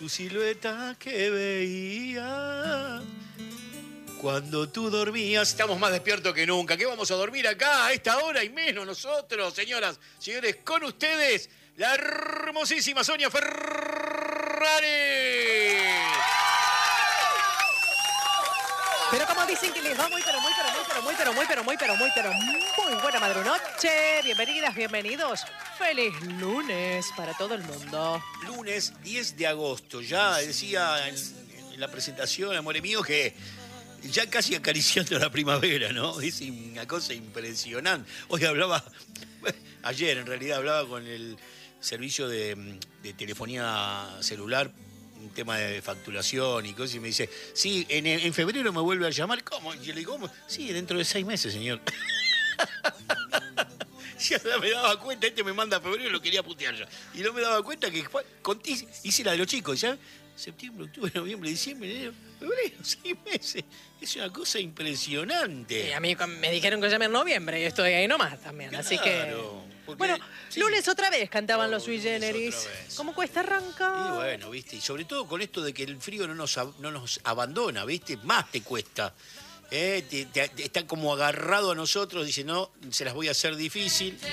tu silueta que veía cuando tú dormías. Estamos más despiertos que nunca. ¿Qué vamos a dormir acá a esta hora y menos nosotros, señoras, señores? Con ustedes, la hermosísima Sonia Ferrari. Pero como dicen que les va muy buena madrunoche. Bienvenidas, bienvenidos. Feliz lunes para todo el mundo. Lunes 10 de agosto. Ya decía en la presentación, amore mío, que ya casi acariciando la primavera, ¿no? Es una cosa impresionante. Hoy ayer en realidad hablaba con el servicio de telefonía celular, un tema de facturación y cosas, y me dice, sí, en febrero me vuelve a llamar. ¿Cómo? Y yo le digo, ¿cómo? Sí, dentro de 6 meses, señor. Ya me daba cuenta, me manda a febrero y lo quería putear yo. Y no me daba cuenta que hice la de los chicos, ¿ya? Septiembre, octubre, noviembre, diciembre, enero, febrero, 6 meses. Es una cosa impresionante. A mí me dijeron que llame en noviembre y estoy ahí nomás también, Claro, así que... porque, Bueno, sí. lunes otra vez cantaban los Sui Lunes Generis. otra vez. ¿Cómo cuesta arrancar? Y bueno, ¿viste? Y sobre todo con esto de que el frío no nos abandona, ¿viste? Más te cuesta. Está como agarrado a nosotros, dice, no, se las voy a hacer difícil.